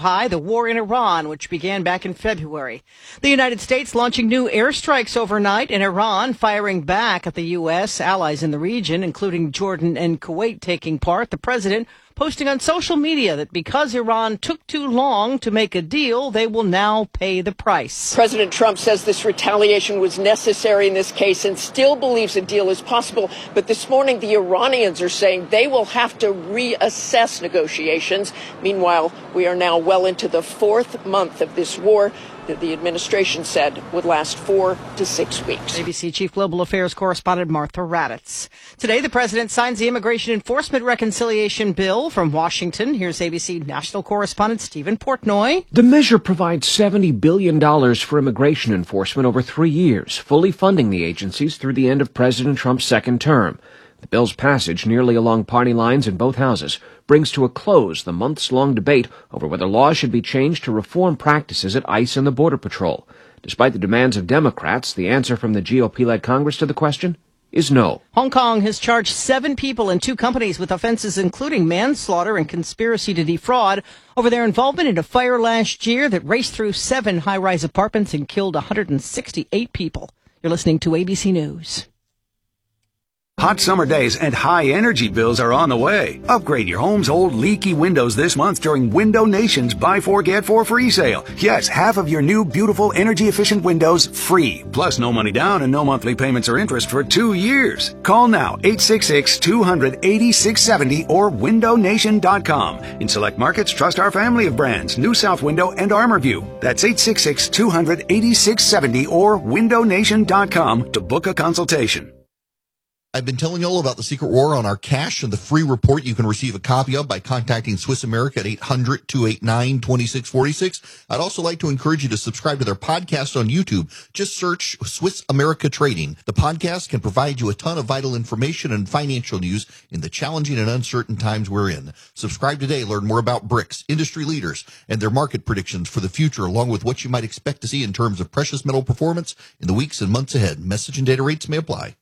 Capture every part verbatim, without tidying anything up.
high the war in Iran, which began back in February. The United States launching new airstrikes overnight, and Iran firing back at the U S. Allies in the region, including Jordan and Kuwait, taking part. The president posting on social media that because Iran took too long to make a deal, they will now pay the price. President Trump says this retaliation was necessary in this case and still believes a deal is possible. But this morning, the Iranians are saying they will have to reassess negotiations. Meanwhile, we are now well into the fourth month of this war that the administration said would last four to six weeks. A B C Chief Global Affairs Correspondent Martha Raddatz. Today, the president signs the Immigration Enforcement Reconciliation Bill. From Washington, here's A B C National Correspondent Stephen Portnoy. The measure provides seventy billion dollars for immigration enforcement over three years, fully funding the agencies through the end of President Trump's second term. The bill's passage, nearly along party lines in both houses, brings to a close the months-long debate over whether laws should be changed to reform practices at ICE and the Border Patrol. Despite the demands of Democrats, the answer from the G O P-led Congress to the question is no. Hong Kong has charged seven people and two companies with offenses including manslaughter and conspiracy to defraud over their involvement in a fire last year that raced through seven high-rise apartments and killed one hundred sixty-eight people. You're listening to A B C News. Hot summer days and high energy bills are on the way. Upgrade your home's old leaky windows this month during Window Nation's Buy Four Get Four free sale. Yes, half of your new beautiful energy efficient windows free. Plus no money down and no monthly payments or interest for two years. Call now eight six six, two hundred, eighty-six seventy or window nation dot com. In select markets, trust our family of brands, New South Window and ArmorView. That's eight six six, two hundred, eighty-six seventy or window nation dot com to book a consultation. I've been telling you all about the Secret War on our cash and the free report you can receive a copy of by contacting Swiss America at eight hundred, two eight nine, two six four six. I'd also like to encourage you to subscribe to their podcast on YouTube. Just search Swiss America Trading. The podcast can provide you a ton of vital information and financial news in the challenging and uncertain times we're in. Subscribe today. Learn more about BRICS, industry leaders, and their market predictions for the future, along with what you might expect to see in terms of precious metal performance in the weeks and months ahead. Message and data rates may apply.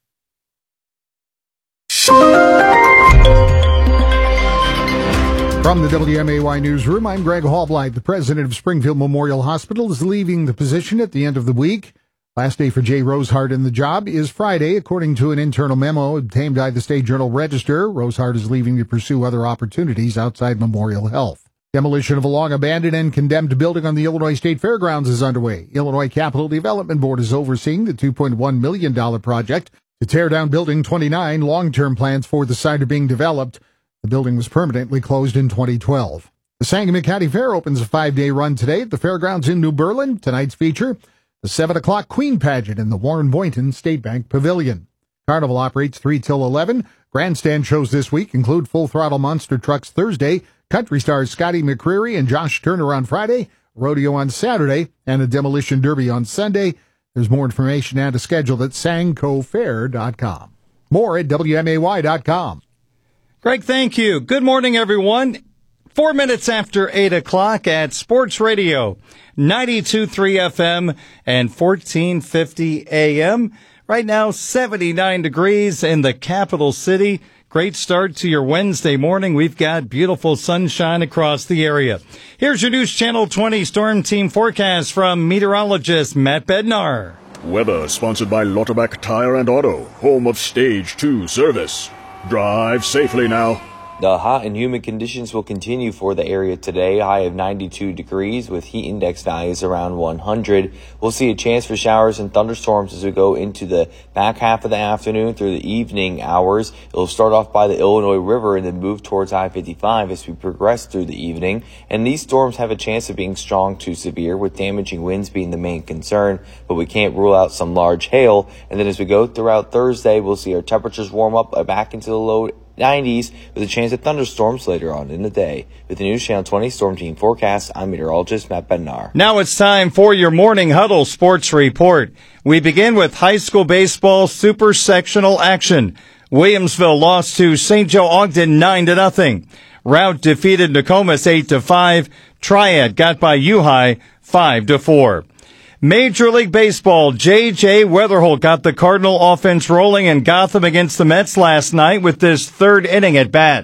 From the W M A Y Newsroom, I'm Greg Hallblight. The president of Springfield Memorial Hospital is leaving the position at the end of the week. Last day for Jay Rosehart in the job is Friday, according to an internal memo obtained by the State Journal-Register. Rosehart is leaving to pursue other opportunities outside Memorial Health. Demolition of a long-abandoned and condemned building on the Illinois State Fairgrounds is underway. Illinois Capital Development Board is overseeing the two point one million dollars project to tear down Building twenty-nine. Long-term plans for the site are being developed. The building was permanently closed in twenty twelve. The Sangamon County Fair opens a five-day run today at the fairgrounds in New Berlin. Tonight's feature, the seven o'clock Queen Pageant in the Warren Boynton State Bank Pavilion. Carnival operates three till eleven. Grandstand shows this week include Full Throttle Monster Trucks Thursday, country stars Scotty McCreery and Josh Turner on Friday, rodeo on Saturday, and a demolition derby on Sunday. There's more information and a schedule at sanco fair dot com. More at W M A Y dot com. Greg, thank you. Good morning, everyone. Four minutes after eight o'clock at Sports Radio, ninety-two point three F M and fourteen fifty A M. Right now, seventy-nine degrees in the capital city. Great start to your Wednesday morning. We've got beautiful sunshine across the area. Here's your News Channel twenty Storm Team forecast from meteorologist Matt Bednar. Weather sponsored by Lauterbach Tire and Auto, home of Stage two service. Drive safely now. The hot and humid conditions will continue for the area today. High of ninety-two degrees with heat index values around one hundred. We'll see a chance for showers and thunderstorms as we go into the back half of the afternoon through the evening hours. It'll start off by the Illinois River and then move towards I fifty-five as we progress through the evening. And these storms have a chance of being strong to severe, with damaging winds being the main concern, but we can't rule out some large hail. And then as we go throughout Thursday, we'll see our temperatures warm up back into the low nineties with a chance of thunderstorms later on in the day. With the News Channel twenty Storm Team forecast, I'm meteorologist Matt Bednar. Now it's time for your Morning Huddle Sports Report. We begin with high school baseball super sectional action. Williamsville lost to Saint Joe Ogden nine to nothing. Route defeated Nokomis eight to five. Triad got by U-High five to four. Major League Baseball, J J Weatherholt got the Cardinal offense rolling in Gotham against the Mets last night with this third inning at bat.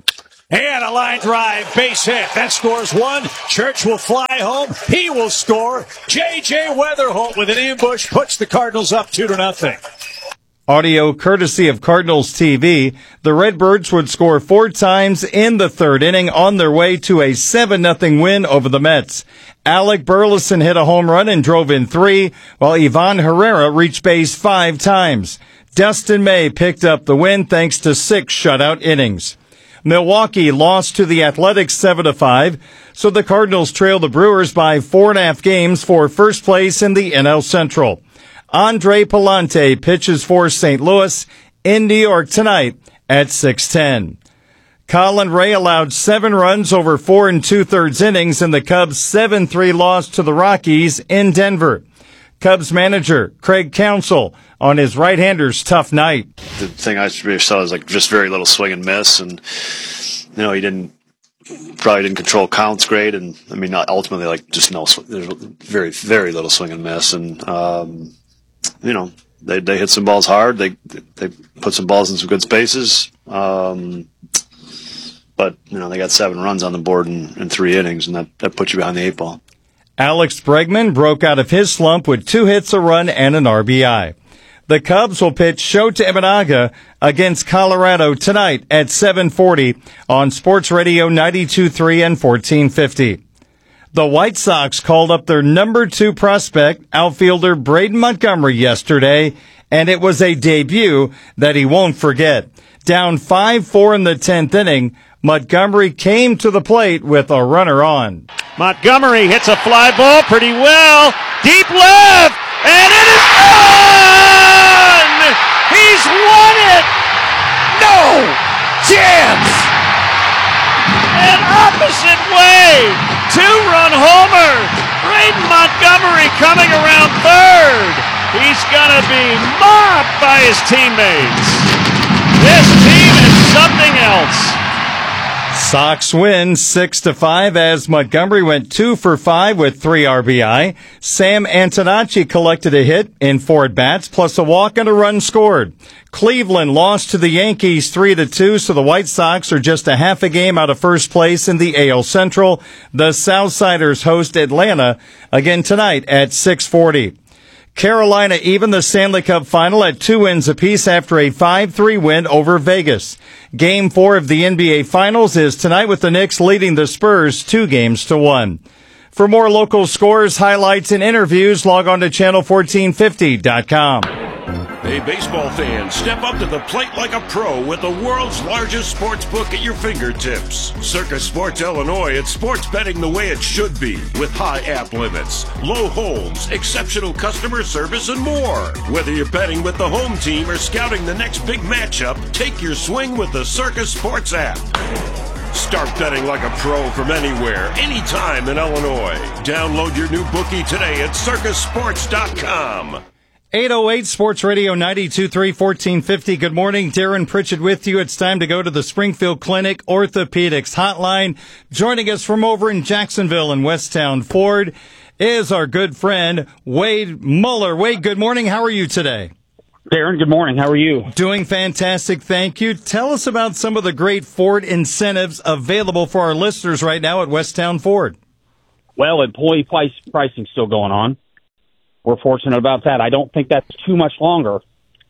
And a line drive, base hit. That scores one. Church will fly home. He will score. J J Weatherholt with an ambush puts the Cardinals up two to nothing. Audio courtesy of Cardinals T V. The Redbirds would score four times in the third inning on their way to a seven nothing win over the Mets. Alec Burleson hit a home run and drove in three, while Ivan Herrera reached base five times. Dustin May picked up the win thanks to six shutout innings. Milwaukee lost to the Athletics seven to five, so the Cardinals trail the Brewers by four and a half games for first place in the N L Central. Andre Palante pitches for Saint Louis in New York tonight at six ten. Colin Ray allowed seven runs over four and two-thirds innings in the Cubs' seven three loss to the Rockies in Denver. Cubs manager Craig Counsell on his right-hander's tough night. The thing I saw was like just very little swing and miss, and you know he didn't probably didn't control counts great, and I mean ultimately like just no there's very very little swing and miss, and um, you know they they hit some balls hard, they they put some balls in some good spaces, um, but you know they got seven runs on the board in, in three innings, and that that puts you behind the eight ball. Alex Bregman broke out of his slump with two hits, a run, and an R B I. The Cubs will pitch Shota Imanaga against Colorado tonight at seven forty on Sports Radio ninety-two point three and fourteen fifty. The White Sox called up their number two prospect, outfielder Braden Montgomery, yesterday, and it was a debut that he won't forget. Down five four in the tenth inning, Montgomery came to the plate with a runner on. Montgomery hits a fly ball pretty well. Deep left, and it is gone! He's won it! No chance! An opposite way! Two-run homer! Braden Montgomery coming around third! He's gonna be mobbed by his teammates! This team is something else! Sox win six to five as Montgomery went two for five with three R B I. Sam Antonacci collected a hit in four at-bats, plus a walk and a run scored. Cleveland lost to the Yankees three to two, so the White Sox are just a half a game out of first place in the A L Central. The Southsiders host Atlanta again tonight at six forty. Carolina even the Stanley Cup final at two wins apiece after a five three win over Vegas. Game four of the N B A Finals is tonight with the Knicks leading the Spurs two games to one. For more local scores, highlights, and interviews, log on to channel fourteen fifty dot com. Hey, baseball fans, step up to the plate like a pro with the world's largest sports book at your fingertips. Circus Sports Illinois, it's sports betting the way it should be, with high app limits, low holds, exceptional customer service, and more. Whether you're betting with the home team or scouting the next big matchup, take your swing with the Circus Sports app. Start betting like a pro from anywhere, anytime in Illinois. Download your new bookie today at circus sports dot com. eight oh eight Sports Radio ninety-two point three, fourteen fifty. Good morning. Darren Pritchett with you. It's time to go to the Springfield Clinic Orthopedics Hotline. Joining us from over in Jacksonville and Westtown Ford is our good friend Wade Muller. Wade, good morning. How are you today? Darren, good morning. How are you? Doing fantastic, thank you. Tell us about some of the great Ford incentives available for our listeners right now at Westtown Ford. Well, employee price pricing still going on. We're fortunate about that. I don't think that's too much longer.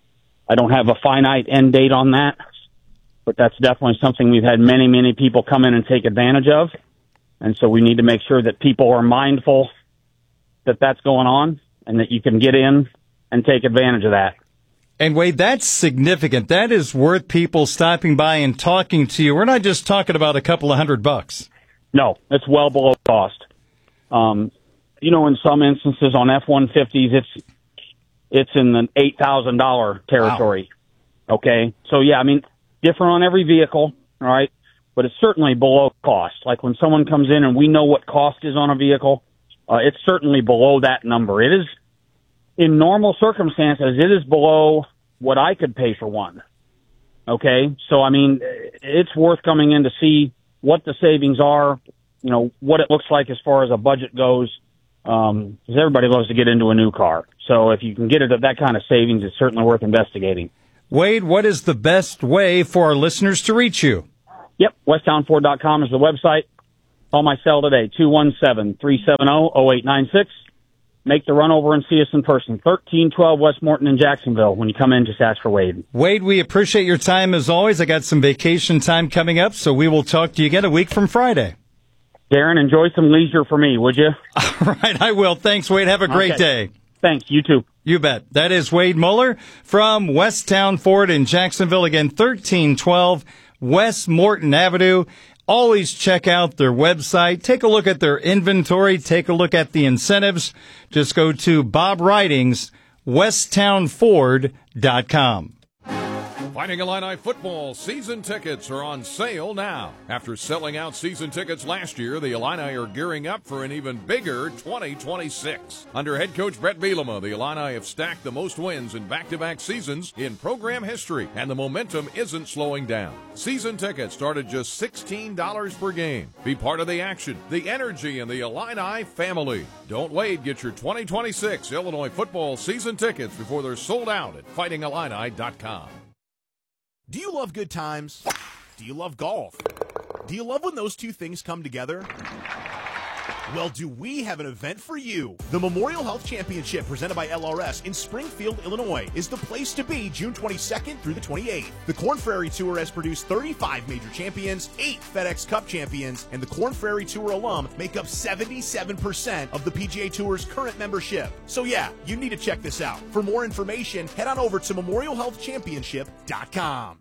I don't have a finite end date on that, but that's definitely something we've had many, many people come in and take advantage of. And so we need to make sure that people are mindful that that's going on and that you can get in and take advantage of that. And Wade, that's significant. That is worth people stopping by and talking to you. We're not just talking about a couple of hundred bucks. No, it's well below cost. Um, You know, in some instances on F one fifties, it's it's in the eight thousand dollars territory. Wow. Okay? So, yeah, I mean, different on every vehicle, all right? But it's certainly below cost. Like when someone comes in and we know what cost is on a vehicle, uh, it's certainly below that number. It is, in normal circumstances, it is below what I could pay for one. Okay? So, I mean, it's worth coming in to see what the savings are, you know, what it looks like as far as a budget goes. Um, because everybody loves to get into a new car. So if you can get it at that kind of savings, it's certainly worth investigating. Wade, what is the best way for our listeners to reach you? Yep, westtown ford dot com is the website. Call my cell today, two one seven, three seven zero, zero eight nine six. Make the run over and see us in person. thirteen twelve West Morton in Jacksonville. When you come in, just ask for Wade. Wade, we appreciate your time as always. I got some vacation time coming up, so we will talk to you again a week from Friday. Darren, enjoy some leisure for me, would you? All right, I will. Thanks, Wade. Have a great Okay. day. Thanks. You too. You bet. That is Wade Muller from Westtown Ford in Jacksonville. Again, thirteen twelve West Morton Avenue. Always check out their website. Take a look at their inventory. Take a look at the incentives. Just go to Bob Ridings, westtown ford dot com. Fighting Illini football season tickets are on sale now. After selling out season tickets last year, the Illini are gearing up for an even bigger twenty twenty-six. Under head coach Brett Bielema, the Illini have stacked the most wins in back-to-back seasons in program history, and the momentum isn't slowing down. Season tickets start at just sixteen dollars per game. Be part of the action, the energy, and the Illini family. Don't wait. Get your twenty twenty-six Illinois football season tickets before they're sold out at fighting illini dot com. Do you love good times? Do you love golf? Do you love when those two things come together? Well, do we have an event for you? The Memorial Health Championship presented by L R S in Springfield, Illinois is the place to be June twenty-second through the twenty-eighth. The Korn Ferry Tour has produced thirty-five major champions, eight FedEx Cup champions, and the Korn Ferry Tour alum make up seventy-seven percent of the P G A Tour's current membership. So yeah, you need to check this out. For more information, head on over to memorial health championship dot com.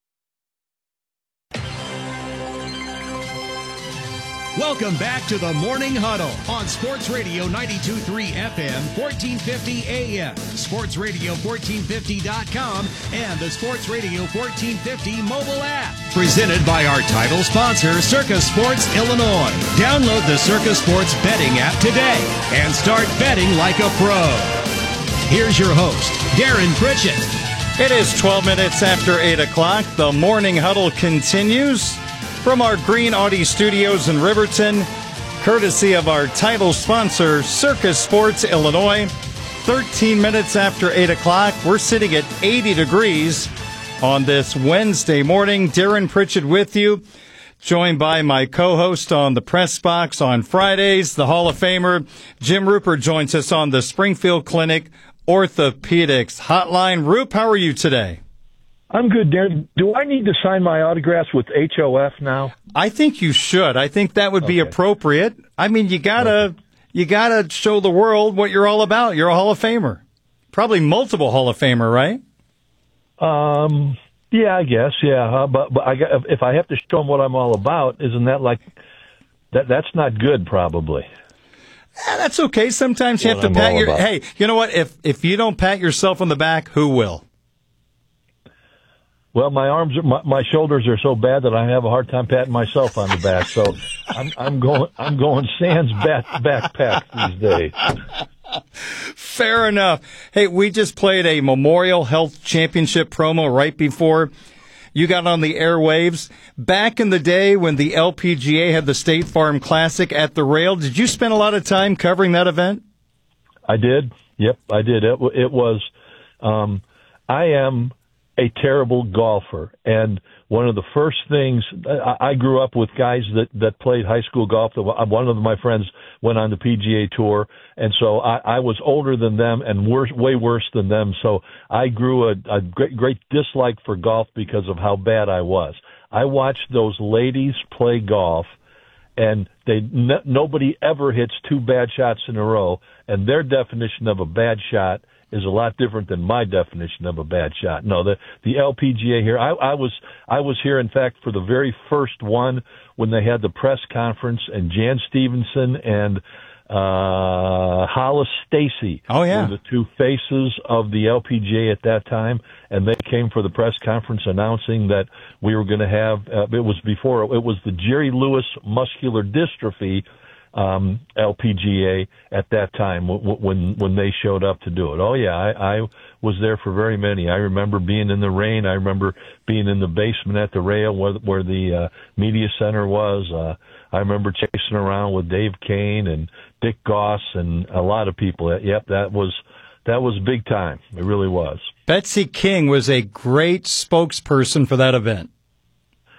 Welcome back to the Morning Huddle on Sports Radio ninety-two point three F M, fourteen fifty A M, Sports Radio fourteen fifty dot com, and the Sports Radio fourteen fifty mobile app. Presented by our title sponsor, Circa Sports Illinois. Download the Circa Sports betting app today and start betting like a pro. Here's your host, Darren Pritchett. It is twelve minutes after eight o'clock. The Morning Huddle continues from our Green Audi Studios in Riverton, courtesy of our title sponsor, Circa Sports Illinois. thirteen minutes after eight o'clock, we're sitting at eighty degrees on this Wednesday morning. Darren Pritchett with you, joined by my co-host on the Press Box on Fridays, the Hall of Famer Jim Rupert joins us on the Springfield Clinic Orthopedics Hotline. Rupe, how are you today? I'm good, Darren. Do I need to sign my autographs with H O F now? I think you should. I think that would be Okay. appropriate. I mean, you gotta, okay. you gotta show the world what you're all about. You're a Hall of Famer. Probably multiple Hall of Famer, right? Um, yeah, I guess, yeah. Uh, but but I got, if I have to show them what I'm all about, isn't that like, that? That's not good, probably. Eh, that's okay. Sometimes you What have to I'm pat all your, about. hey, you know what? If, if you don't pat yourself on the back, who will? Well, my arms, are, my, my shoulders are so bad that I have a hard time patting myself on the back. So I'm, I'm going, I'm going sans back, backpack these days. Fair enough. Hey, we just played a Memorial Health Championship promo right before you got on the airwaves. Back in the day when the L P G A had the State Farm Classic at the rail, did you spend a lot of time covering that event? I did. Yep, I did. It, it was, um, I am a terrible golfer. And one of the first things, I, I grew up with guys that, that played high school golf. One of my friends went on the P G A Tour. And so I, I was older than them and worse, way worse than them. So I grew a, a great, great dislike for golf because of how bad I was. I watched those ladies play golf, and they n- nobody ever hits two bad shots in a row. And their definition of a bad shot is a lot different than my definition of a bad shot. No, the the L P G A here, I, I was I was here, in fact, for the very first one when they had the press conference, and Jan Stevenson and uh Hollis Stacy oh, yeah. were the two faces of the L P G A at that time, and they came for the press conference announcing that we were going to have, uh, it was before, it was the Jerry Lewis Muscular Dystrophy um L P G A at that time w- when when they showed up to do it. Oh yeah, I, I was there for very many. I remember being in the rain. I remember being in the basement at the rail where where the uh, media center was. Uh, I remember chasing around with Dave Kane and Dick Goss and a lot of people. Yep, that was that was big time. It really was. Betsy King was a great spokesperson for that event.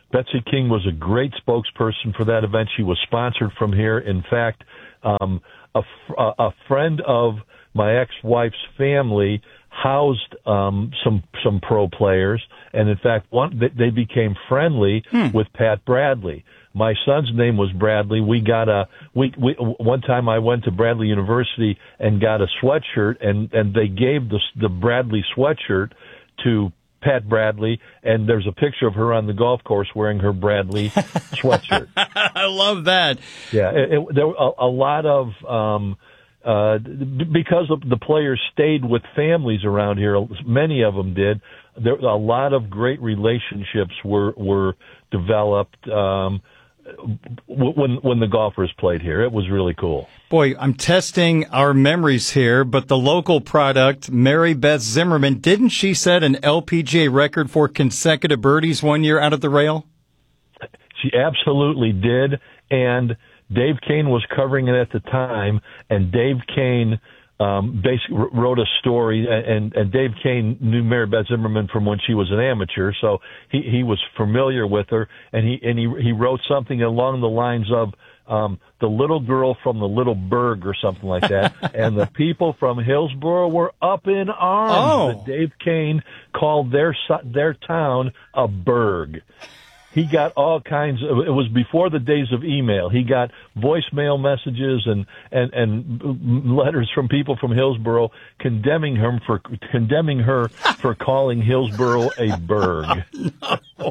Betsy King was a great spokesperson for that event. She was sponsored from here. In fact, um, a, a friend of my ex-wife's family housed um, some some pro players, and in fact, one they became friendly hmm. with Pat Bradley. My son's name was Bradley. We got a we, we one time I went to Bradley University and got a sweatshirt, and and they gave the the Bradley sweatshirt to Pat Bradley, and there's a picture of her on the golf course wearing her Bradley sweatshirt. I love that. Yeah, it, it, there were a, a lot of. Um, Uh, because the players stayed with families around here, many of them did. There, a lot of great relationships were were developed um, when when the golfers played here. It was really cool. Boy, I'm testing our memories here, but the local product, Mary Beth Zimmerman, didn't she set an L P G A record for consecutive birdies one year out of the rail? She absolutely did, and Dave Kane was covering it at the time, and Dave Kane um, basically wrote a story, and, and Dave Kane knew Mary Beth Zimmerman from when she was an amateur, so he, he was familiar with her, and he and he, he wrote something along the lines of um, the little girl from the little burg or something like that, and the people from Hillsborough were up in arms oh. that Dave Kane called their their town a burg. He got all kinds of, it was before the days of email. He got voicemail messages and, and, and letters from people from Hillsborough condemning him for, condemning her for calling Hillsborough a burg. No.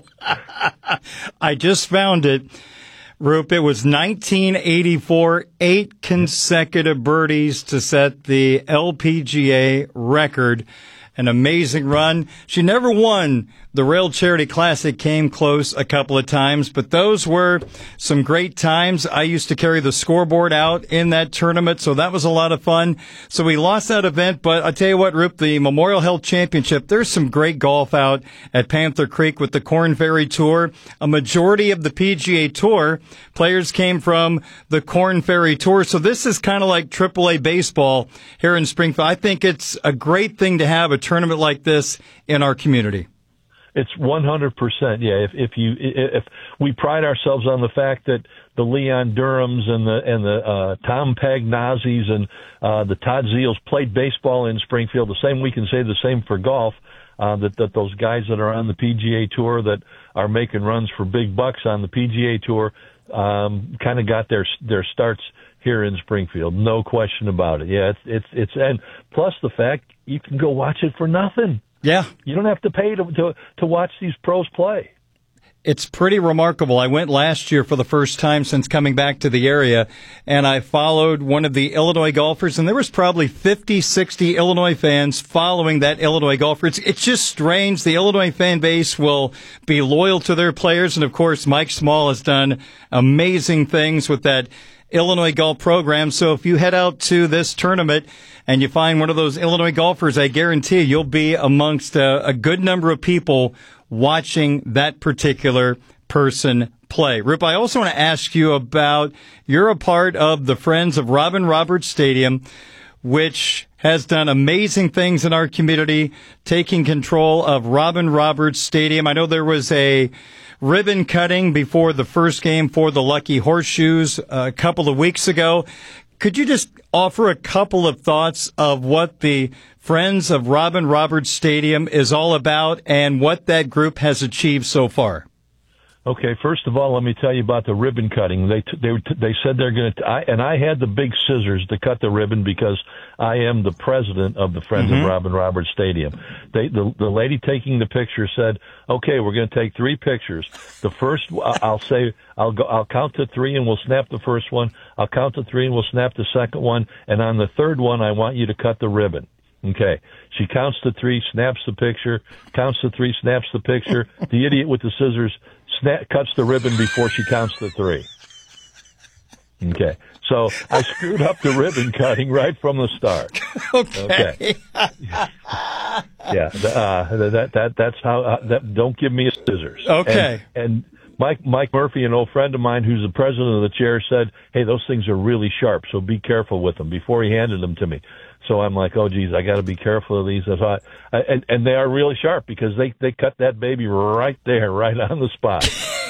I just found it. Roop, it was nineteen eighty-four, eight consecutive birdies to set the L P G A record. An amazing run. She never won the Rail Charity Classic, came close a couple of times, but those were some great times. I used to carry the scoreboard out in that tournament, so that was a lot of fun. So we lost that event, but I tell you what, Rip, the Memorial Health Championship, there's some great golf out at Panther Creek with the Korn Ferry Tour. A majority of the P G A Tour players came from the Korn Ferry Tour, so this is kind of like triple A baseball here in Springfield. I think it's a great thing to have a tournament like this in our community. It's one hundred percent. Yeah. If, if you, if we pride ourselves on the fact that the Leon Durhams and the, and the, uh, Tom Pagnozzis and, uh, the Todd Zeals played baseball in Springfield, the same, we can say the same for golf, uh, that, that those guys that are on the P G A Tour that are making runs for big bucks on the P G A Tour, um, kind of got their, their starts here in Springfield. No question about it. Yeah. It's, it's, it's, and plus the fact you can go watch it for nothing. Yeah. You don't have to pay to, to to watch these pros play. It's pretty remarkable. I went last year for the first time since coming back to the area, and I followed one of the Illinois golfers, and there was probably fifty, sixty Illinois fans following that Illinois golfer. It's, it's just strange. The Illinois fan base will be loyal to their players, and of course, Mike Small has done amazing things with that Illinois golf program. So if you head out to this tournament and you find one of those Illinois golfers, I guarantee you'll be amongst a, a good number of people watching that particular person play. Rip, I also want to ask you about, you're a part of the Friends of Robin Roberts Stadium, which has done amazing things in our community, taking control of Robin Roberts Stadium. I know there was a ribbon cutting before the first game for the Lucky Horseshoes a couple of weeks ago. Could you just offer a couple of thoughts of what the Friends of Robin Roberts Stadium is all about and what that group has achieved so far? Okay, first of all, let me tell you about the ribbon cutting. They t- they t- they said they're going to, and I had the big scissors to cut the ribbon because I am the president of the Friends mm-hmm. of Robin Roberts Stadium. They, the the lady taking the picture said, "Okay, we're going to take three pictures. The first, I'll say, I'll go, I'll count to three, and we'll snap the first one. I'll count to three, and we'll snap the second one. And on the third one, I want you to cut the ribbon." Okay. She counts to three, snaps the picture, counts to three, snaps the picture. The idiot with the scissors snap, cuts the ribbon before she counts to three. Okay. So I screwed up the ribbon cutting right from the start. Okay. Okay. Yeah. Uh, that, that, that's how, uh, that, don't give me a scissors. Okay. And, and Mike, Mike Murphy, an old friend of mine who's the president of the chair, said, "Hey, those things are really sharp, so be careful with them," before he handed them to me. So I'm like, oh, geez, I got to be careful of these. I thought, and, and they are really sharp because they, they cut that baby right there, right on the spot.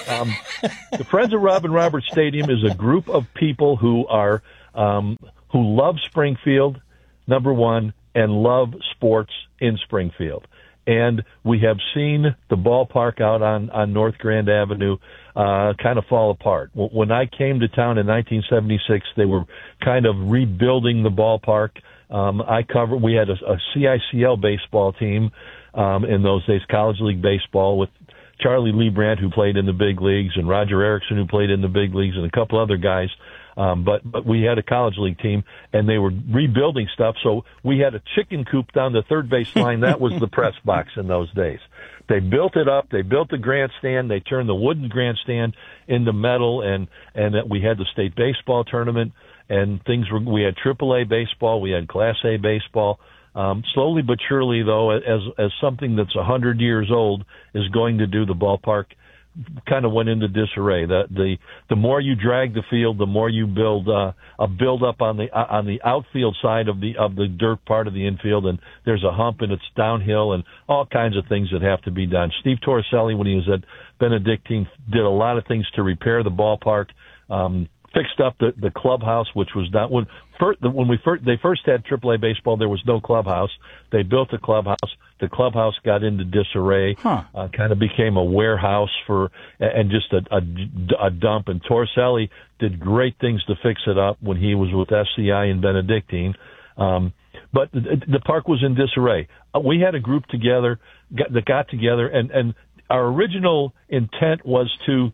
Um, the Friends of Robin Roberts Stadium is a group of people who are um, who love Springfield, number one, and love sports in Springfield. And we have seen the ballpark out on, on North Grand Avenue uh, kind of fall apart. When I came to town in nineteen seventy-six, they were kind of rebuilding the ballpark. Um, I covered. We had a, a C I C L baseball team um, in those days, College League baseball, with Charlie Leibrandt, who played in the big leagues, and Roger Erickson, who played in the big leagues, and a couple other guys. Um, but, but we had a college league team, and they were rebuilding stuff. So we had a chicken coop down the third base line. That was the press box in those days. They built it up. They built the grandstand. They turned the wooden grandstand into metal, and, and we had the state baseball tournament, and things were, we had triple A baseball. We had Class A baseball. Um, slowly but surely, though, as, as something that's a hundred years old is going to do, the ballpark kind of went into disarray. The the the more you drag the field, the more you build uh, a build up on the uh, on the outfield side of the of the dirt part of the infield, and there's a hump and it's downhill and all kinds of things that have to be done. Steve Torricelli, when he was at Benedictine, did a lot of things to repair the ballpark. Um, fixed up the, the clubhouse, which was not when first, when we first they first had triple A baseball. There was no clubhouse. They built a clubhouse. The clubhouse got into disarray. Huh. Uh, kind of became a warehouse for and just a, a, a dump. And Torricelli did great things to fix it up when he was with S C I and Benedictine. Um, but the, the park was in disarray. Uh, we had a group together got, that got together, and and our original intent was to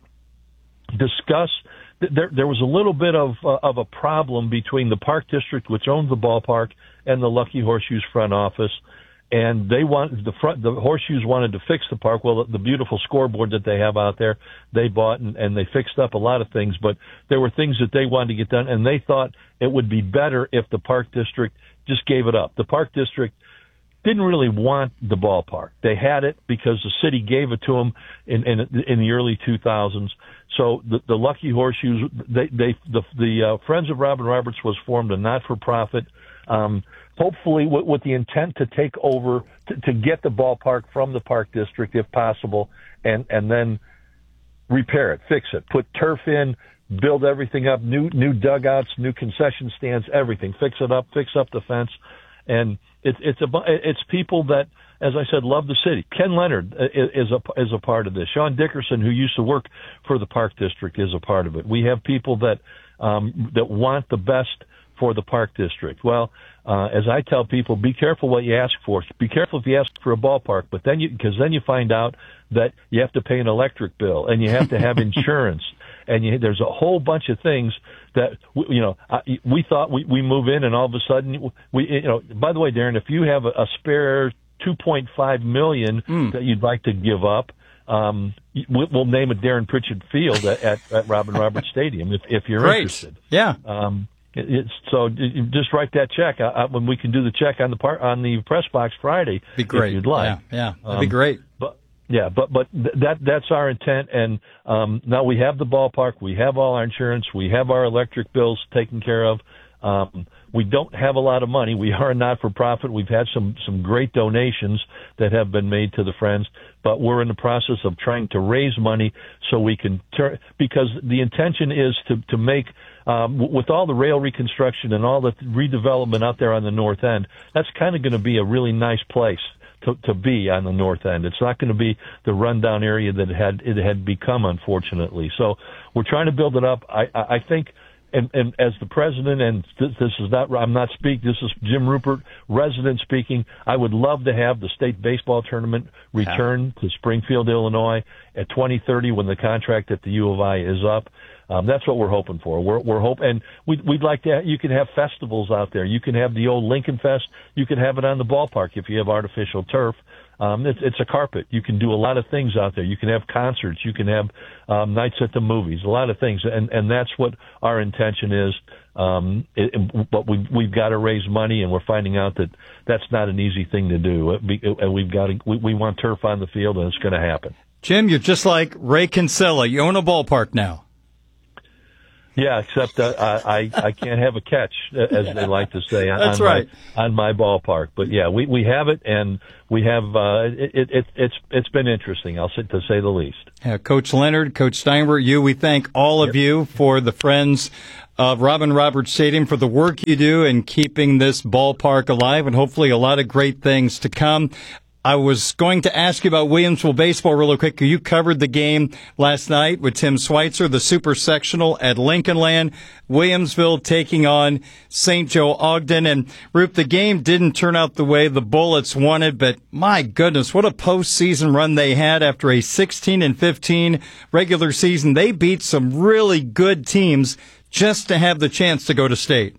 discuss. There, there was a little bit of uh, of a problem between the Park District, which owned the ballpark, and the Lucky Horseshoes front office, and they wanted the front. The Horseshoes wanted to fix the park. Well, the, the beautiful scoreboard that they have out there, they bought and, and they fixed up a lot of things. But there were things that they wanted to get done, and they thought it would be better if the Park District just gave it up. The Park District didn't really want the ballpark. They had it because the city gave it to them in in, in the early two thousands. So the, the Lucky Horseshoes, they, they the the uh, Friends of Robin Roberts was formed a not-for-profit, um, hopefully with, with the intent to take over to, to get the ballpark from the Park District if possible, and and then repair it, fix it, put turf in, build everything up, new new dugouts, new concession stands, everything, fix it up, fix up the fence. And it's it's a it's people that, as I said, love the city. Ken Leonard is a is a part of this. Sean Dickerson, who used to work for the Park District, is a part of it. We have people that um, that want the best for the Park District. Well, uh, as I tell people, be careful what you ask for. Be careful if you ask for a ballpark, but then you because then you find out that you have to pay an electric bill and you have to have insurance. And you, there's a whole bunch of things that, you know, we thought we, we move in and all of a sudden we, you know, by the way, Darren, if you have a, a spare two point five million mm. that you'd like to give up, um, we'll name it Darren Pritchard Field at, at, at Robin Roberts Stadium if, if you're Great. interested. Yeah. Um, it, it's, so just write that check I, I, when we can do the check on the part, on the press box Friday. Be great. If you'd like. Yeah. Yeah. That'd um, be great. But, Yeah, but but that that's our intent, and um, now we have the ballpark, we have all our insurance, we have our electric bills taken care of. Um, we don't have a lot of money. We are a not-for-profit. We've had some some great donations that have been made to the Friends, but we're in the process of trying to raise money so we can turn, because the intention is to to make um, with all the rail reconstruction and all the redevelopment out there on the north end. That's kind of going to be a really nice place To, to be on the north end. It's not going to be the rundown area that it had it had become, unfortunately. So we're trying to build it up. I, I think, and, and as the president, and this, this is not, I'm not speaking, this is Jim Rupert, resident speaking, I would love to have the state baseball tournament return yeah. to Springfield, Illinois at twenty thirty when the contract at the U of I is up. Um, that's what we're hoping for. We're, we're hoping, and we'd, we'd like to. Have, you can have festivals out there. You can have the old Lincoln Fest. You can have it on the ballpark if you have artificial turf. Um, it's, it's a carpet. You can do a lot of things out there. You can have concerts. You can have um, nights at the movies. A lot of things, and and that's what our intention is. Um, it, but we we've got to raise money, and we're finding out that that's not an easy thing to do. And we've got to. We, we want turf on the field, and it's going to happen. Jim, you're just like Ray Kinsella. You own a ballpark now. Yeah, except uh, I I can't have a catch, as they like to say, on, That's on, right. my, on my ballpark. But yeah, we, we have it, and we have uh, it, it. It's it's been interesting, I'll say, to say the least. Yeah, Coach Leonard, Coach Steinberg, you. We thank all of you for the Friends of Robin Roberts Stadium for the work you do in keeping this ballpark alive, and hopefully a lot of great things to come. I was going to ask you about Williamsville baseball really quick. You covered the game last night with Tim Schweitzer, the Super Sectional at Lincoln Land. Williamsville taking on Saint Joe Ogden. And, Roop, the game didn't turn out the way the Bullets wanted, but my goodness, what a postseason run they had after a sixteen and fifteen regular season. They beat some really good teams just to have the chance to go to state.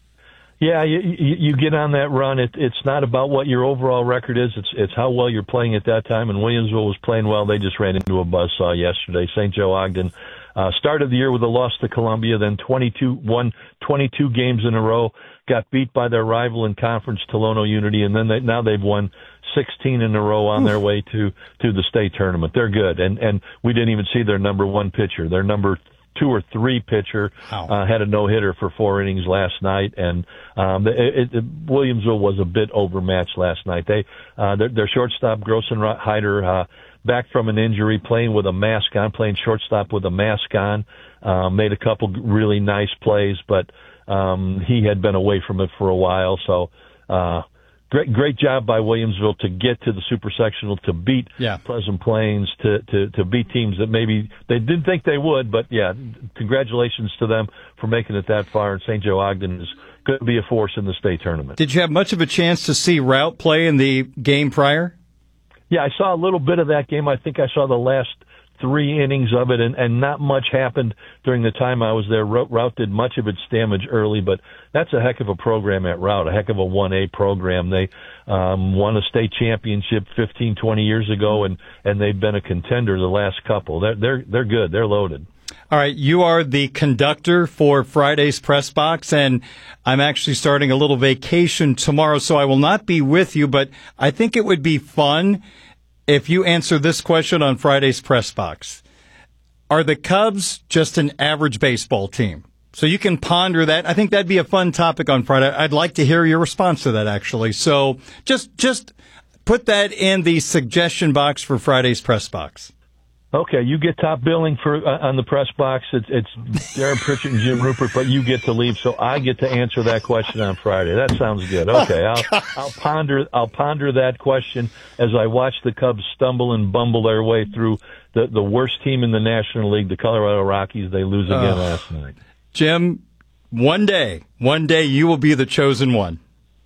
Yeah, you, you, you get on that run. It, it's not about what your overall record is. It's it's how well you're playing at that time. And Williamsville was playing well. They just ran into a buzzsaw yesterday. Saint Joe Ogden uh, started the year with a loss to Columbia, then twenty-two won twenty-two games in a row, got beat by their rival in conference, Tolono Unity, and then they, now they've won sixteen in a row on their way to to the state tournament. They're good, and and we didn't even see their number one pitcher. Their number two or three pitcher uh, had a no-hitter for four innings last night, and um, it, it, Williamsville was a bit overmatched last night. They uh, their, their shortstop Grossenheider uh, back from an injury, playing with a mask on, playing shortstop with a mask on, uh, made a couple really nice plays, but um, he had been away from it for a while, so. Uh, Great, great job by Williamsville to get to the Super Sectional, to beat yeah. Pleasant Plains, to, to, to beat teams that maybe they didn't think they would. But yeah, congratulations to them for making it that far. And Saint Joe Ogden is going to be a force in the state tournament. Did you have much of a chance to see Rout play in the game prior? Yeah, I saw a little bit of that game. I think I saw the last three innings of it, and, and not much happened during the time I was there. Rout did much of its damage early, but that's a heck of a program at Rout, a heck of a one A program. They um, won a state championship fifteen, twenty years ago, and, and they've been a contender the last couple. They're, they're, they're good. They're loaded. All right, you are the conductor for Friday's Press Box, and I'm actually starting a little vacation tomorrow, so I will not be with you, but I think it would be fun if you answer this question on Friday's Press Box. Are the Cubs just an average baseball team? So you can ponder that. I think that'd be a fun topic on Friday. I'd like to hear your response to that, actually. So just just put that in the suggestion box for Friday's Press Box. Okay, you get top billing for uh, on the press box. It's, it's Darren Pritchett and Jim Rupert, but you get to leave, so I get to answer that question on Friday. That sounds good. Okay, I'll, I'll ponder I'll ponder that question as I watch the Cubs stumble and bumble their way through the the worst team in the National League, the Colorado Rockies. They lose again uh, last night. Jim, one day, one day you will be the chosen one.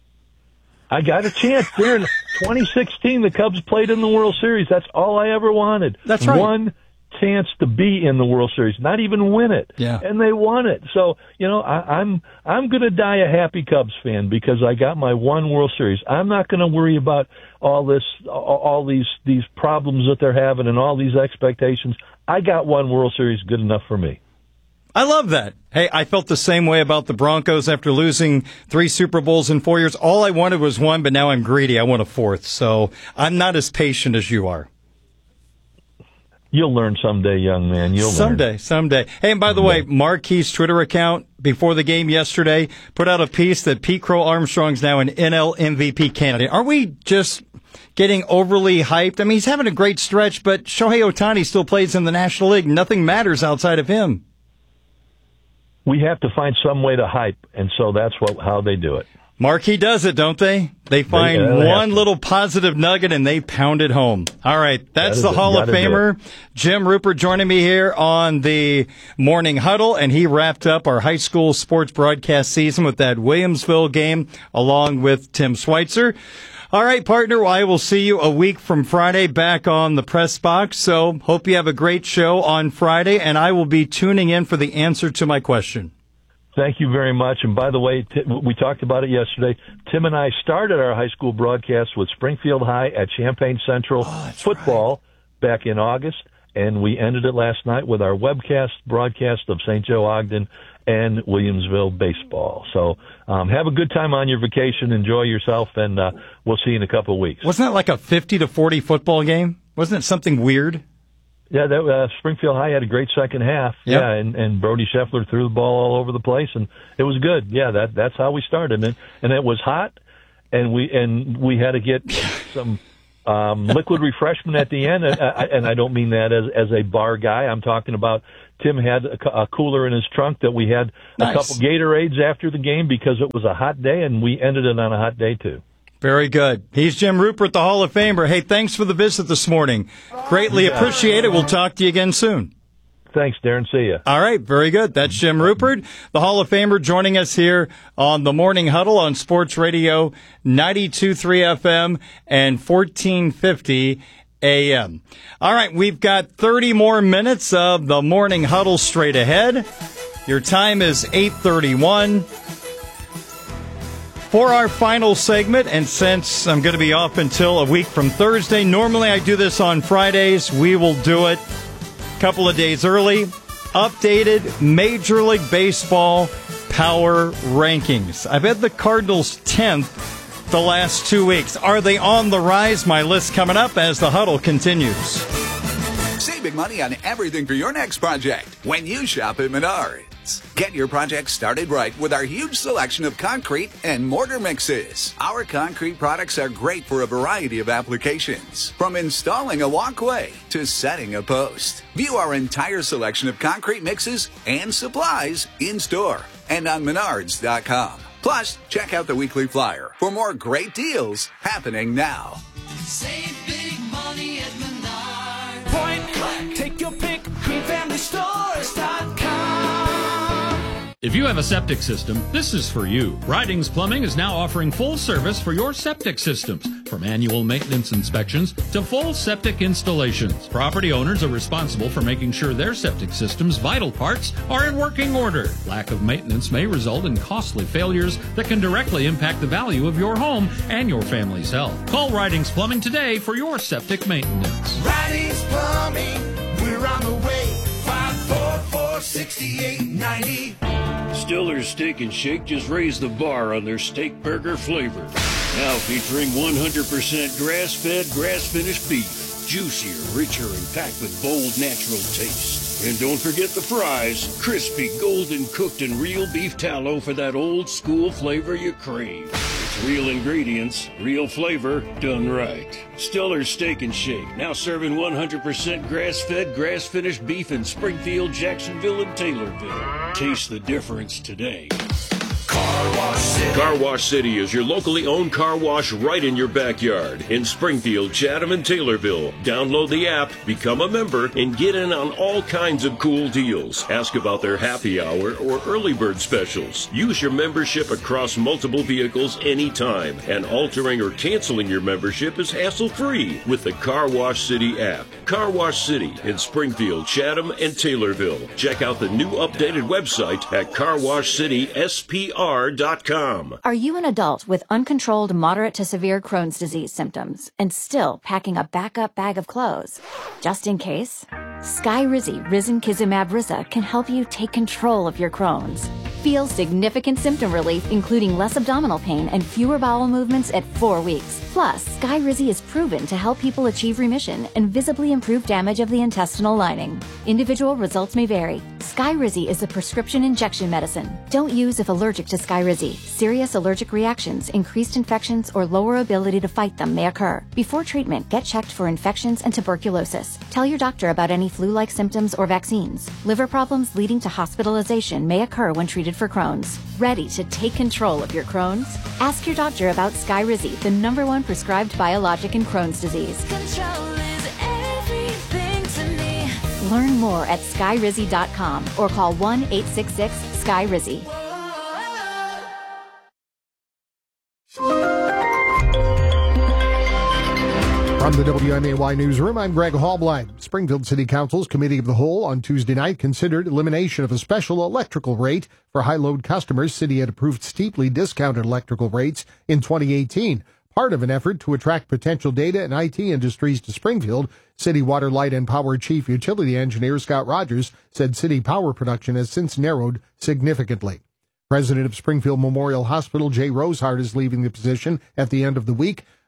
I got a chance there in twenty sixteen. The Cubs played in the World Series. That's all I ever wanted. That's right. One chance to be in the World Series, not even win it. Yeah. And they won it. So, you know, I, I'm I'm going to die a happy Cubs fan because I got my one World Series. I'm not going to worry about all this, all these these problems that they're having and all these expectations. I got one World Series, good enough for me. I love that. Hey, I felt the same way about the Broncos after losing three Super Bowls in four years. All I wanted was one, but now I'm greedy. I want a fourth. So I'm not as patient as you are. You'll learn someday, young man. You'll someday, learn. Someday, someday. Hey, and by the way, Marquis' Twitter account before the game yesterday put out a piece that Pete Crow Armstrong's now an N L M V P candidate. Are we just getting overly hyped? I mean, he's having a great stretch, but Shohei Ohtani still plays in the National League. Nothing matters outside of him. We have to find some way to hype, and so that's what how they do it. Marquee does it, don't they? They find they, one little positive nugget, and they pound it home. All right, that's the Hall of Famer, Jim Rupert, joining me here on the Morning Huddle, and he wrapped up our high school sports broadcast season with that Williamsville game, along with Tim Schweitzer. All right, partner, I will see you a week from Friday back on the Press Box. So hope you have a great show on Friday, and I will be tuning in for the answer to my question. Thank you very much. And by the way, t- we talked about it yesterday. Tim and I started our high school broadcast with Springfield High at Champaign Central oh, football right. back in August, and we ended it last night with our webcast broadcast of Saint Joe Ogden and Williamsville baseball. So um, have a good time on your vacation. Enjoy yourself, and uh, we'll see you in a couple of weeks. Wasn't that like a fifty to forty football game? Wasn't it something weird? Yeah, that uh, Springfield High had a great second half. Yep. Yeah, and, and Brody Scheffler threw the ball all over the place, and it was good. Yeah, that that's how we started, and and it was hot, and we and we had to get some um, liquid refreshment at the end, and I, and I don't mean that as as a bar guy. I'm talking about Tim had a, a cooler in his trunk that we had a Nice. couple Gatorades after the game because it was a hot day, and we ended it on a hot day too. Very good. He's Jim Rupert, the Hall of Famer. Hey, thanks for the visit this morning. Greatly appreciate it. We'll talk to you again soon. Thanks, Darren. See you. All right. Very good. That's Jim Rupert, the Hall of Famer, joining us here on the Morning Huddle on Sports Radio ninety-two point three F M and fourteen fifty A M. All right. We've got thirty more minutes of the Morning Huddle straight ahead. Your time is eight thirty-one. For our final segment, and since I'm going to be off until a week from Thursday, normally I do this on Fridays. We will do it a couple of days early. Updated Major League Baseball power rankings. I've had the Cardinals tenth the last two weeks. Are they on the rise? My list coming up as the huddle continues. Save big money on everything for your next project when you shop at Menards. Get your project started right with our huge selection of concrete and mortar mixes. Our concrete products are great for a variety of applications, from installing a walkway to setting a post. View our entire selection of concrete mixes and supplies in store and on menards dot com. Plus, check out the weekly flyer for more great deals happening now. Save big money at Menards. Point blank. Take your pick. green family stores dot com. If you have a septic system, this is for you. Ridings Plumbing is now offering full service for your septic systems, from annual maintenance inspections to full septic installations. Property owners are responsible for making sure their septic system's vital parts are in working order. Lack of maintenance may result in costly failures that can directly impact the value of your home and your family's health. Call Ridings Plumbing today for your septic maintenance. Ridings Plumbing, we're on the way. five four four, six eight nine zero. Stiller's Steak and Shake just raised the bar on their steak burger flavor. Now featuring one hundred percent grass-fed, grass-finished beef. Juicier, richer, and packed with bold, natural taste. And don't forget the fries. Crispy, golden cooked, and real beef tallow for that old-school flavor you crave. It's real ingredients, real flavor, done right. Stiller's Steak and Shake, now serving one hundred percent grass-fed, grass-finished beef in Springfield, Jacksonville, and Taylorville. Taste the difference today. Car Wash City. Car Wash City is your locally owned car wash right in your backyard in Springfield, Chatham, and Taylorville. Download the app, become a member, and get in on all kinds of cool deals. Ask about their happy hour or early bird specials. Use your membership across multiple vehicles anytime, and altering or canceling your membership is hassle-free with the Car Wash City app. Car Wash City in Springfield, Chatham, and Taylorville. Check out the new updated website at car wash city S P R dot com. Are you an adult with uncontrolled moderate to severe Crohn's disease symptoms and still packing a backup bag of clothes? Just in case, Skyrizi Risankizumab Riza can help you take control of your Crohn's. Feel significant symptom relief, including less abdominal pain and fewer bowel movements at four weeks. Plus, Skyrizi is proven to help people achieve remission and visibly improve damage of the intestinal lining. Individual results may vary. Skyrizi is a prescription injection medicine. Don't use if allergic to Skyrizi. Serious allergic reactions, increased infections, or lower ability to fight them may occur. Before treatment, get checked for infections and tuberculosis. Tell your doctor about any flu-like symptoms or vaccines. Liver problems leading to hospitalization may occur when treated for Crohn's. Ready to take control of your Crohn's? Ask your doctor about Skyrizi, the number one prescribed biologic in Crohn's disease. Control is everything to me. Learn more at skyrizi dot com or call one eight six six Skyrizi. From the W M A Y Newsroom, I'm Greg Hallblind. Springfield City Council's Committee of the Whole on Tuesday night considered elimination of a special electrical rate for high-load customers. City had approved steeply discounted electrical rates in twenty eighteen, part of an effort to attract potential data and I T industries to Springfield. City Water, Light, and Power Chief Utility Engineer Scott Rogers said city power production has since narrowed significantly. President of Springfield Memorial Hospital, Jay Rosehart, is leaving the position at the end of the week.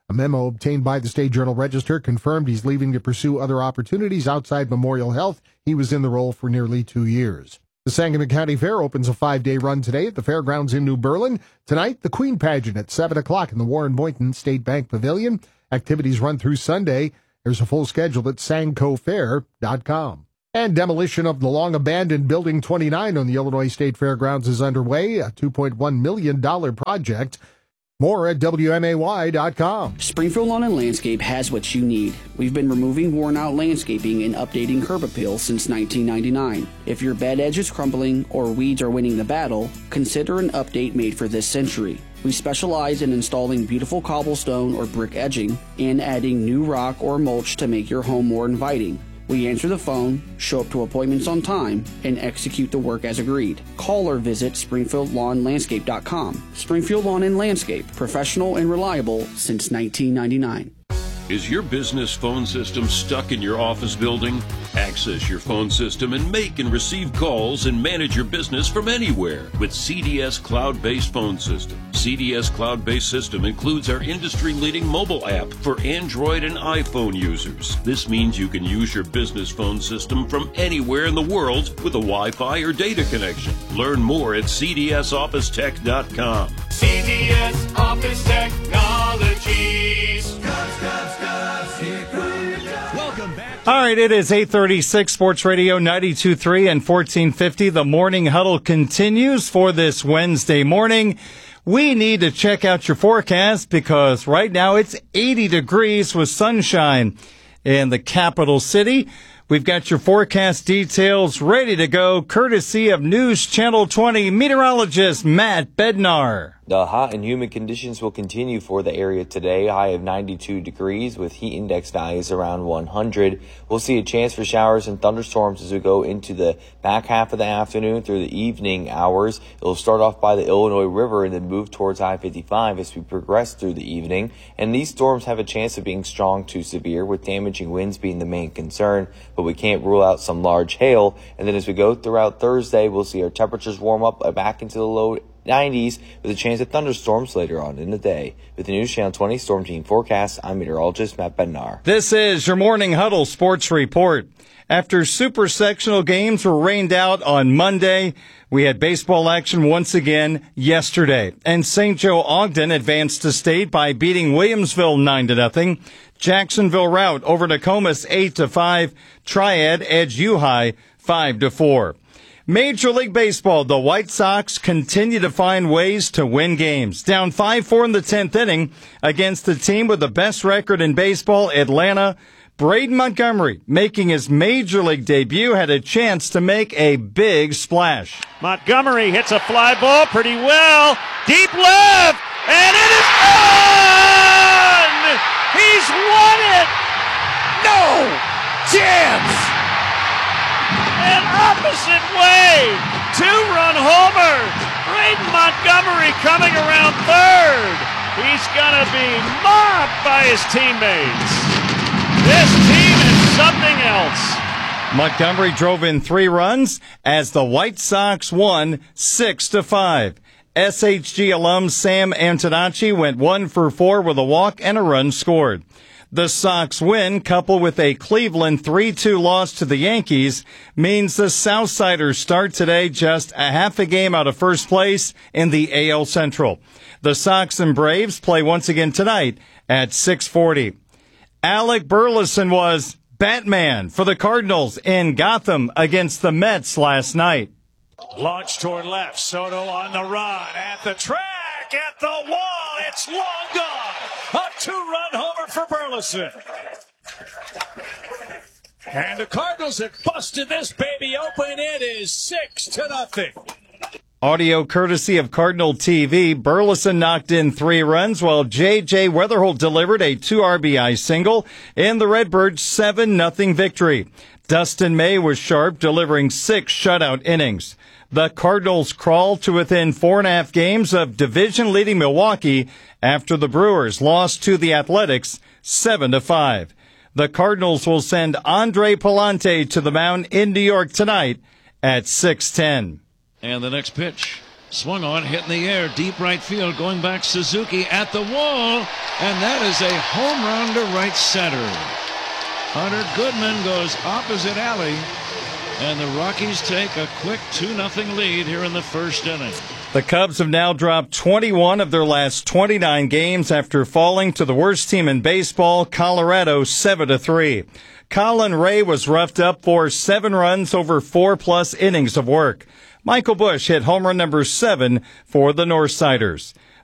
A memo obtained by the State Journal-Register confirmed he's leaving to pursue other opportunities outside Memorial Health. He was in the role for nearly two years. The Sangamon County Fair opens a five-day run today at the fairgrounds in New Berlin. Tonight, the Queen Pageant at seven o'clock in the Warren Boynton State Bank Pavilion. Activities run through Sunday. There's a full schedule at sanco fair dot com. And demolition of the long-abandoned Building twenty-nine on the Illinois State Fairgrounds is underway, a two point one million dollars project. More at W M A Y dot com. Springfield Lawn and Landscape has what you need. We've been removing worn-out landscaping and updating curb appeal since nineteen ninety-nine. If your bed edge is crumbling or weeds are winning the battle, consider an update made for this century. We specialize in installing beautiful cobblestone or brick edging and adding new rock or mulch to make your home more inviting. We answer the phone, show up to appointments on time, and execute the work as agreed. Call or visit springfield lawn landscape dot com. Springfield Lawn and Landscape, professional and reliable since nineteen ninety-nine. Is your business phone system stuck in your office building? Access your phone system and make and receive calls and manage your business from anywhere with C D S Cloud-Based Phone System. C D S Cloud-Based System includes our industry-leading mobile app for Android and iPhone users. This means you can use your business phone system from anywhere in the world with a Wi-Fi or data connection. Learn more at c d s office tech dot com. C D S Office Technologies. Cubs, Cubs, Cubs, here come the Cubs. Welcome back. All right, it is eight thirty-six, Sports Radio ninety-two point three and fourteen fifty. The Morning Huddle continues for this Wednesday morning. We need to check out your forecast because right now it's eighty degrees with sunshine in the capital city. We've got your forecast details ready to go, courtesy of News Channel twenty meteorologist Matt Bednar. The hot and humid conditions will continue for the area today. High of ninety-two degrees with heat index values around one hundred. We'll see a chance for showers and thunderstorms as we go into the back half of the afternoon through the evening hours. It'll start off by the Illinois River and then move towards I fifty-five as we progress through the evening. And these storms have a chance of being strong to severe, with damaging winds being the main concern. But we can't rule out some large hail. And then as we go throughout Thursday, we'll see our temperatures warm up back into the low nineties with a chance of thunderstorms later on in the day. With the News Channel twenty Storm Team Forecast, I'm meteorologist Matt Bednar. This is your Morning Huddle Sports Report. After super sectional games were rained out on Monday, we had baseball action once again yesterday. And Saint Joe Ogden advanced to state by beating Williamsville nine to nothing. Jacksonville rout over Nokomis eight to five. Triad edge U-High five to four. Major League Baseball, the White Sox continue to find ways to win games. Down five four in the tenth inning against the team with the best record in baseball, Atlanta. Braden Montgomery, making his Major League debut, had a chance to make a big splash. Montgomery hits a fly ball pretty well. Deep left, and it is gone! He's won it! No chance! An opposite way, two-run homer. Braden Montgomery coming around third. He's gonna be mobbed by his teammates. This team is something else. Montgomery drove in three runs as the White Sox won six to five. S H G alum Sam Antonacci went one for four with a walk and a run scored. The Sox win, coupled with a Cleveland three two loss to the Yankees, means the Southsiders start today just a half a game out of first place in the A L Central. The Sox and Braves play once again tonight at six forty. Alec Burleson was Batman for the Cardinals in Gotham against the Mets last night. Launch toward left. Soto on the run. At the track. At the wall. It's long gone. A two-run homer for Burleson. And the Cardinals have busted this baby open. It is six to nothing. Audio courtesy of Cardinal T V. Burleson knocked in three runs while J J Weatherholt delivered a two R B I single in the Redbirds' seven nothing victory. Dustin May was sharp, delivering six shutout innings. The Cardinals crawled to within four and a half games of division-leading Milwaukee after the Brewers lost to the Athletics seven to five. The Cardinals will send Andre Palante to the mound in New York tonight at six ten. And the next pitch Swung on, hit in the air, deep right field, going back Suzuki at the wall, and that is a home run to right center. Hunter Goodman goes opposite alley, and the Rockies take a quick two nothing lead here in the first inning. The Cubs have now dropped twenty-one of their last twenty-nine games after falling to the worst team in baseball, Colorado, seven to three. Colin Ray was roughed up for seven runs over four-plus innings of work. Michael Busch hit home run number seven for the Northsiders.